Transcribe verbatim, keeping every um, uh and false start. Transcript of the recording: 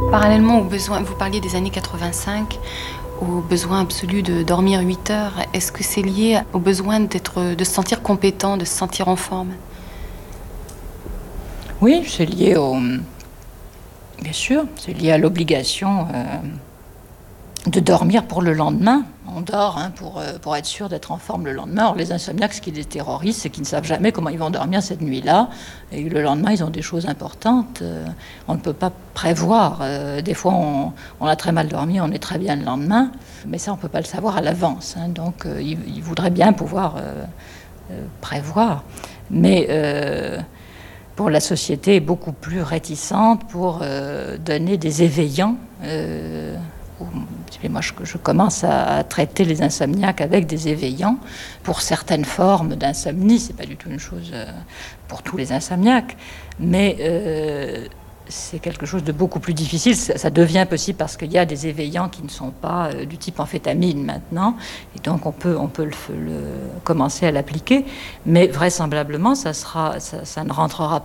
Parallèlement au besoin, vous parliez des années quatre-vingt-cinq, au besoin absolu de dormir huit heures, est-ce que c'est lié au besoin d'être, de se sentir compétent, de se sentir en forme? Oui, c'est lié au... Bien sûr, c'est lié à l'obligation euh, de dormir pour le lendemain. On dort hein, pour, euh, pour être sûr d'être en forme le lendemain. Or, les insomniaques, ce qui les terrorise, c'est qu'ils ne savent jamais comment ils vont dormir cette nuit-là. Et le lendemain, ils ont des choses importantes. Euh, on ne peut pas prévoir. Euh, des fois, on, on a très mal dormi, on est très bien le lendemain. Mais ça, on ne peut pas le savoir à l'avance. Hein. Donc, euh, ils, ils voudraient bien pouvoir euh, euh, prévoir. Mais... Euh, Pour la société est beaucoup plus réticente pour euh, donner des éveillants. Euh, moi, je, je commence à, à traiter les insomniaques avec des éveillants pour certaines formes d'insomnie. C'est pas du tout une chose euh, pour tous les insomniaques, mais euh, c'est quelque chose de beaucoup plus difficile. Ça, ça devient possible parce qu'il y a des éveillants qui ne sont pas euh, du type amphétamine maintenant, et donc on peut, on peut le, le, commencer à l'appliquer, mais vraisemblablement, ça, sera, ça, ça ne rentrera